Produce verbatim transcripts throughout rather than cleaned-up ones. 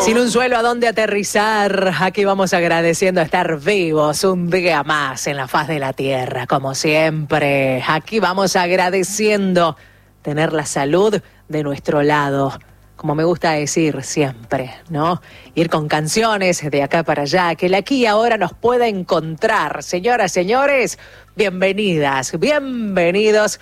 Sin un suelo a dónde aterrizar, aquí vamos agradeciendo estar vivos un día más en la faz de la tierra, como siempre. Aquí vamos agradeciendo tener la salud de nuestro lado, como me gusta decir siempre, ¿no? Ir con canciones de acá para allá, que el aquí y ahora nos pueda encontrar. Señoras, señores, bienvenidas, bienvenidos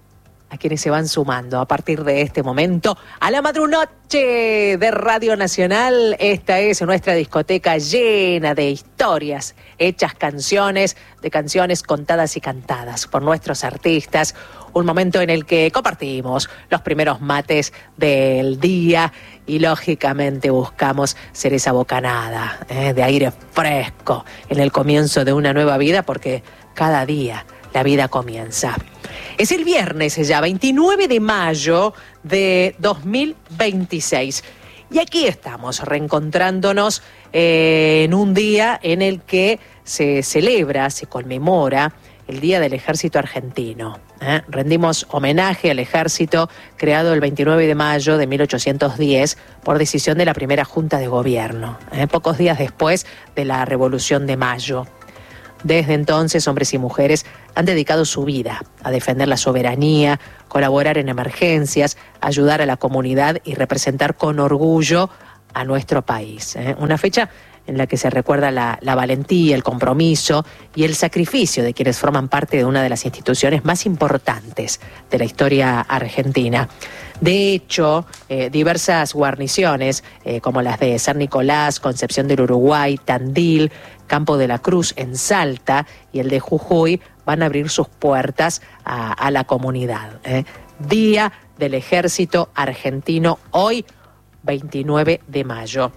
a quienes se van sumando a partir de este momento a la madrunoche de Radio Nacional. Esta es nuestra discoteca llena de historias, hechas canciones, de canciones contadas y cantadas por nuestros artistas. Un momento en el que compartimos los primeros mates del día y lógicamente buscamos ser esa bocanada eh, de aire fresco en el comienzo de una nueva vida, porque cada día la vida comienza. Es el viernes ya, veintinueve de mayo de dos mil veintiséis. Y aquí estamos reencontrándonos eh, en un día en el que se celebra, se conmemora el Día del Ejército Argentino. ¿eh? Rendimos homenaje al ejército creado el veintinueve de mayo de mil ochocientos diez por decisión de la primera Junta de Gobierno, ¿eh? pocos días después de la Revolución de Mayo. Desde entonces, hombres y mujeres han dedicado su vida a defender la soberanía, colaborar en emergencias, ayudar a la comunidad y representar con orgullo a nuestro país. ¿eh? Una fecha en la que se recuerda la, la valentía, el compromiso y el sacrificio de quienes forman parte de una de las instituciones más importantes de la historia argentina. De hecho, eh, diversas guarniciones, eh, como las de San Nicolás, Concepción del Uruguay, Tandil, Campo de la Cruz en Salta y el de Jujuy, van a abrir sus puertas a, a la comunidad. ¿eh? Día del Ejército Argentino, hoy, veintinueve de mayo.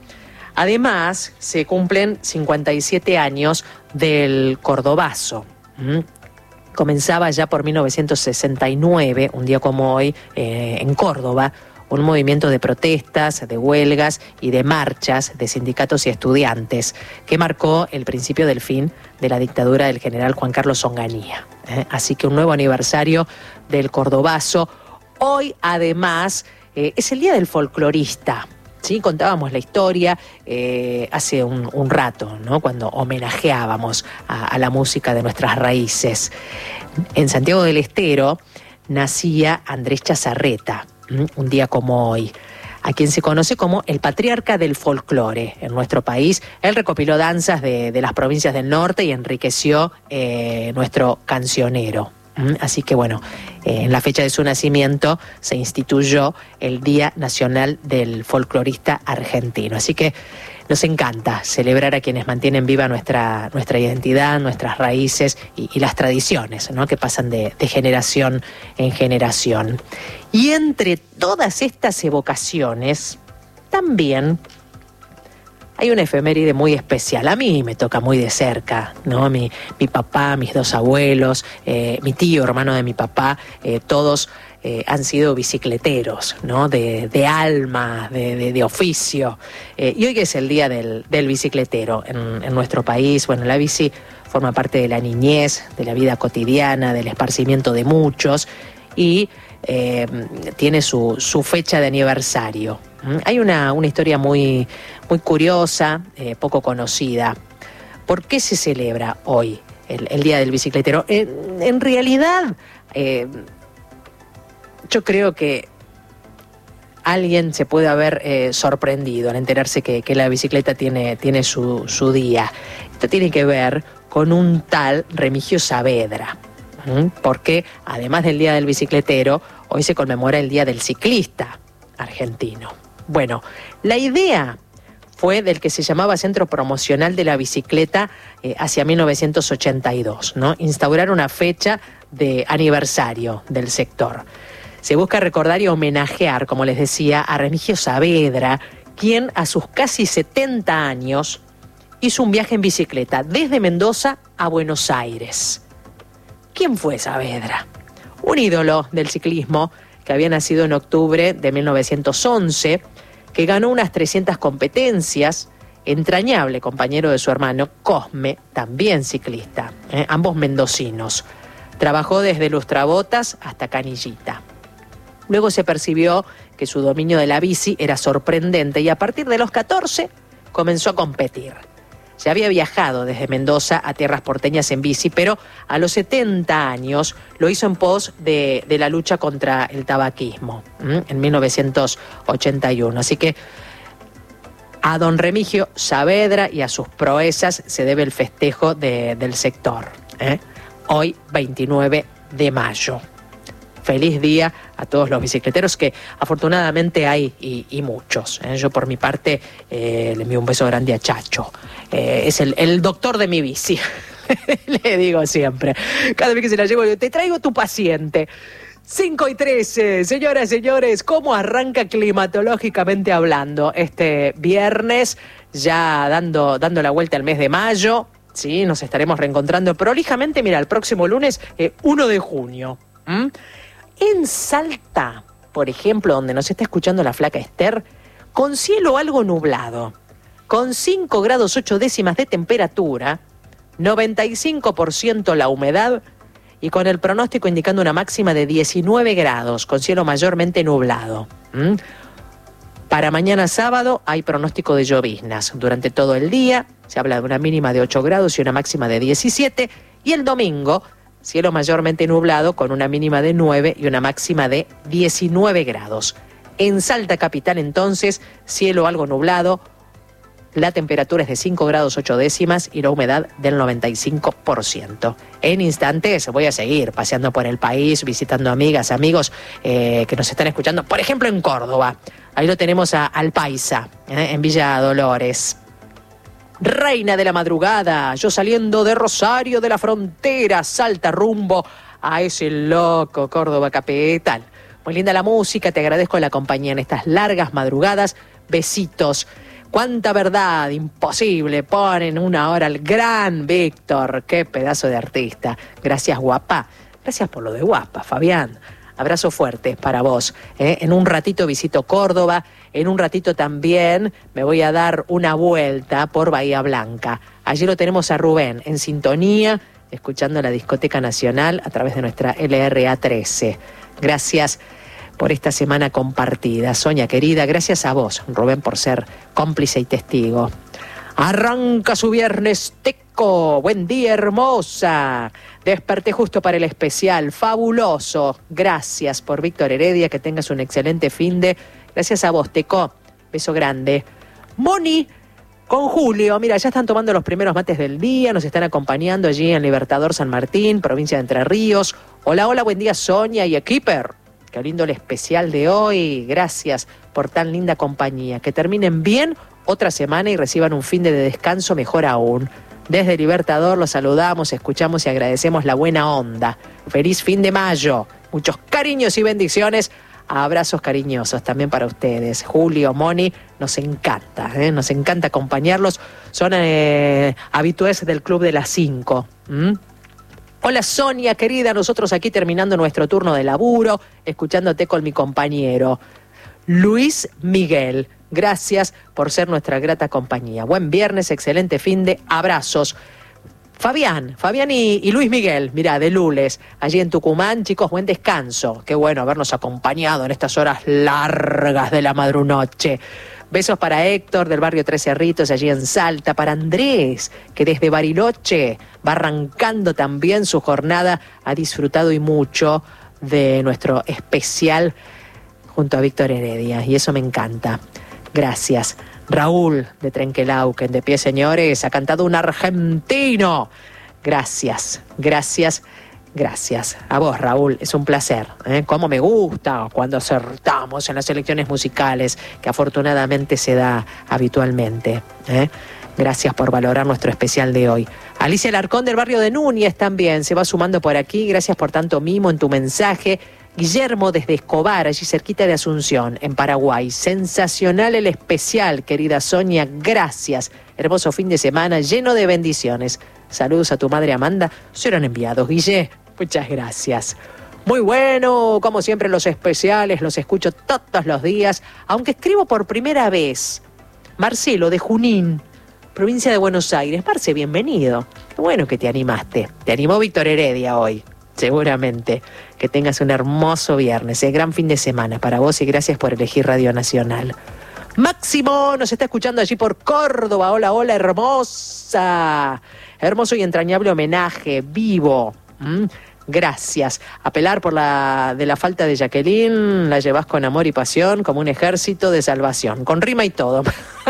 Además, se cumplen cincuenta y siete años del Cordobazo. ¿Mm? Comenzaba ya por mil novecientos sesenta y nueve, un día como hoy, eh, en Córdoba, un movimiento de protestas, de huelgas y de marchas de sindicatos y estudiantes que marcó el principio del fin de la dictadura del general Juan Carlos Onganía. ¿eh? Así que un nuevo aniversario del Cordobazo. Hoy, además, eh, es el Día del Folclorista. Sí, contábamos la historia eh, hace un, un rato, ¿no? Cuando homenajeábamos a, a la música de nuestras raíces. En Santiago del Estero nacía Andrés Chazarreta, ¿m? un día como hoy, a quien se conoce como el patriarca del folclore en nuestro país. Él recopiló danzas de, de las provincias del norte y enriqueció eh, nuestro cancionero. Así que bueno, eh, en la fecha de su nacimiento se instituyó el Día Nacional del Folclorista Argentino. Así que nos encanta celebrar a quienes mantienen viva nuestra, nuestra identidad, nuestras raíces y, y las tradiciones, ¿no? que pasan de, de generación en generación. Y entre todas estas evocaciones, también hay una efeméride muy especial. A mí me toca muy de cerca, ¿no? Mi, mi papá, mis dos abuelos, eh, mi tío, hermano de mi papá, eh, todos eh, han sido bicicleteros, ¿no? De, de alma, de, de, de oficio. Eh, y hoy que es el Día del, del Bicicletero en, en nuestro país, bueno, la bici forma parte de la niñez, de la vida cotidiana, del esparcimiento de muchos y eh, tiene su, su fecha de aniversario. Hay una, una historia muy, muy curiosa, eh, poco conocida. ¿Por qué se celebra hoy el, el Día del Bicicletero? En, en realidad, eh, yo creo que alguien se puede haber eh, sorprendido al enterarse que, que la bicicleta tiene, tiene su, su día. Esto tiene que ver con un tal Remigio Saavedra, ¿Mm? porque además del Día del Bicicletero, hoy se conmemora el Día del Ciclista Argentino. Bueno, la idea fue del que se llamaba Centro Promocional de la Bicicleta eh, hacia mil novecientos ochenta y dos, ¿no? Instaurar una fecha de aniversario del sector. Se busca recordar y homenajear, como les decía, a Remigio Saavedra, quien a sus casi setenta años hizo un viaje en bicicleta desde Mendoza a Buenos Aires. ¿Quién fue Saavedra? Un ídolo del ciclismo que había nacido en octubre de mil novecientos once, que ganó unas trescientas competencias, entrañable compañero de su hermano Cosme, también ciclista, ¿eh? ambos mendocinos. Trabajó desde Lustrabotas hasta Canillita. Luego se percibió que su dominio de la bici era sorprendente y a partir de los catorce comenzó a competir. Ya había viajado desde Mendoza a tierras porteñas en bici, pero a los setenta años lo hizo en pos de, de la lucha contra el tabaquismo, ¿m? en mil novecientos ochenta y uno. Así que a don Remigio Saavedra y a sus proezas se debe el festejo de, del sector. ¿eh? Hoy, veintinueve de mayo. Feliz día a todos los bicicleteros, que afortunadamente hay y, y muchos. ¿eh? Yo por mi parte eh, le envío un beso grande a Chacho. Eh, es el, el doctor de mi bici. Le digo siempre. Cada vez que se la llevo, te traigo tu paciente. cinco y trece, señoras y señores, ¿cómo arranca climatológicamente hablando este viernes? Ya dando, dando la vuelta al mes de mayo. Sí, nos estaremos reencontrando prolijamente, mira, el próximo lunes, eh, uno de junio. ¿Mm? En Salta, por ejemplo, donde nos está escuchando la flaca Esther, con cielo algo nublado, con cinco grados ocho décimas de temperatura, noventa y cinco por ciento la humedad y con el pronóstico indicando una máxima de diecinueve grados, con cielo mayormente nublado. ¿Mm? Para mañana sábado hay pronóstico de lloviznas durante todo el día, se habla de una mínima de ocho grados y una máxima de diecisiete, y el domingo cielo mayormente nublado con una mínima de nueve y una máxima de diecinueve grados. En Salta capital entonces, cielo algo nublado, la temperatura es de cinco grados ocho décimas y la humedad del noventa y cinco por ciento. En instantes voy a seguir paseando por el país, visitando amigas, amigos eh, que nos están escuchando, por ejemplo en Córdoba. Ahí lo tenemos a, al Paisa, eh, en Villa Dolores. Reina de la madrugada, yo saliendo de Rosario de la Frontera, Salta rumbo a ese loco Córdoba capital. Muy linda la música, te agradezco la compañía en estas largas madrugadas. Besitos. Cuánta verdad, imposible, ponen una hora al gran Víctor. Qué pedazo de artista. Gracias, guapa. Gracias por lo de guapa, Fabián. Abrazo fuerte para vos. ¿eh? En un ratito visito Córdoba, en un ratito también me voy a dar una vuelta por Bahía Blanca. Allí lo tenemos a Rubén en sintonía, escuchando la Discoteca Nacional a través de nuestra L R A trece. Gracias por esta semana compartida. Sonia querida, gracias a vos, Rubén, por ser cómplice y testigo. Arranca su viernes teco. Buen día, hermosa. Desperté justo para el especial. Fabuloso. Gracias por Víctor Heredia. Que tengas un excelente finde. Gracias a vos, Teco. Beso grande. Moni con Julio. Mira, ya están tomando los primeros mates del día. Nos están acompañando allí en Libertador San Martín, provincia de Entre Ríos. Hola, hola, buen día, Sonia y Equiper. Qué lindo el especial de hoy. Gracias por tan linda compañía. Que terminen bien otra semana y reciban un fin de descanso mejor aún. Desde Libertador los saludamos, escuchamos y agradecemos la buena onda. Feliz fin de mayo. Muchos cariños y bendiciones. Abrazos cariñosos también para ustedes. Julio, Moni, nos encanta, ¿eh? Nos encanta acompañarlos. Son eh, habitués del Club de las cinco. ¿Mm? Hola Sonia, querida, nosotros aquí terminando nuestro turno de laburo, escuchándote con mi compañero Luis Miguel. Gracias por ser nuestra grata compañía. Buen viernes, excelente finde, abrazos. Fabián, Fabián y, y Luis Miguel, mirá, de Lules, allí en Tucumán, chicos, buen descanso. Qué bueno habernos acompañado en estas horas largas de la madrunoche. Besos para Héctor del barrio Tres Cerritos, allí en Salta, para Andrés, que desde Bariloche va arrancando también su jornada, ha disfrutado y mucho de nuestro especial junto a Víctor Heredia, y eso me encanta. Gracias. Raúl de Trenquelauquen, de pie señores, ha cantado un argentino. Gracias, gracias, gracias. A vos, Raúl, es un placer. ¿eh? Cómo me gusta cuando acertamos en las elecciones musicales, que afortunadamente se da habitualmente. ¿eh? Gracias por valorar nuestro especial de hoy. Alicia Alarcón del barrio de Núñez también se va sumando por aquí. Gracias por tanto mimo en tu mensaje. Guillermo desde Escobar, allí cerquita de Asunción, en Paraguay. Sensacional el especial, querida Sonia, gracias. Hermoso fin de semana, lleno de bendiciones. Saludos a tu madre Amanda, serán enviados, Guille. Muchas gracias. Muy bueno, como siempre los especiales, los escucho todos los días, aunque escribo por primera vez. Marcelo de Junín, provincia de Buenos Aires. Marce, bienvenido. Qué bueno que te animaste. Te animó Víctor Heredia hoy. seguramente. Que tengas un hermoso viernes, el gran fin de semana para vos y gracias por elegir Radio Nacional. Máximo nos está escuchando allí por Córdoba. Hola, hola, hermosa. Hermoso y entrañable homenaje, vivo. ¿Mm? Gracias. Apelar por la de la falta de Jacqueline, la llevas con amor y pasión como un ejército de salvación, con rima y todo.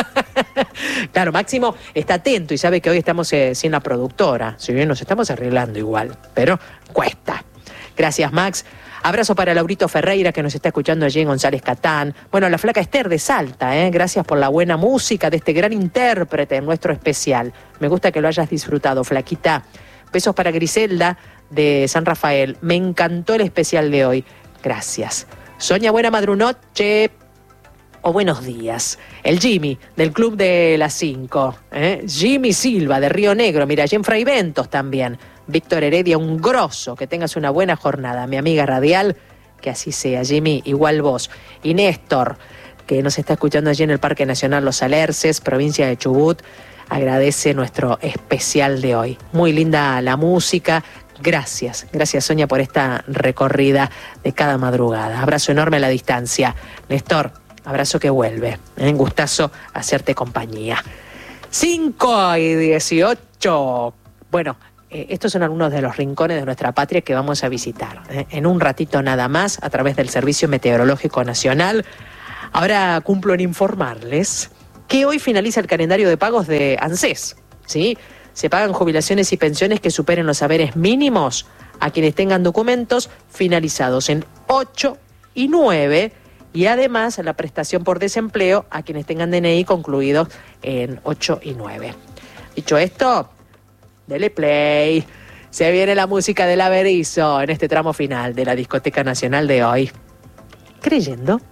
Claro, Máximo está atento y sabe que hoy estamos eh, sin la productora, si bien nos estamos arreglando igual, pero cuesta. Gracias, Max. Abrazo para Laurito Ferreira, que nos está escuchando allí en González Catán. Bueno, la flaca Esther de Salta, ¿eh? Gracias por la buena música de este gran intérprete en nuestro especial. Me gusta que lo hayas disfrutado, flaquita. Besos para Griselda de San Rafael. Me encantó el especial de hoy. Gracias. Sonia, buena madrunoche. O buenos días. El Jimmy, del Club de las Cinco. ¿eh? Jimmy Silva, de Río Negro. Mira, allí en Fray Ventos también. Víctor Heredia, un grosso. Que tengas una buena jornada. Mi amiga radial, que así sea. Jimmy, igual vos. Y Néstor, que nos está escuchando allí en el Parque Nacional Los Alerces, provincia de Chubut, agradece nuestro especial de hoy. Muy linda la música. Gracias, gracias Sonia por esta recorrida de cada madrugada. Abrazo enorme a la distancia. Néstor, abrazo que vuelve. Un gustazo hacerte compañía. cinco y dieciocho. Bueno, eh, estos son algunos de los rincones de nuestra patria que vamos a visitar. Eh, en un ratito nada más, a través del Servicio Meteorológico Nacional. Ahora cumplo en informarles que hoy finaliza el calendario de pagos de ANSES, ¿sí? Se pagan jubilaciones y pensiones que superen los haberes mínimos a quienes tengan documentos finalizados en ocho y nueve y además la prestación por desempleo a quienes tengan D N I concluidos en ocho y nueve. Dicho esto, dele play. Se viene la música del Averizo en este tramo final de la Discoteca Nacional de hoy. Creyendo.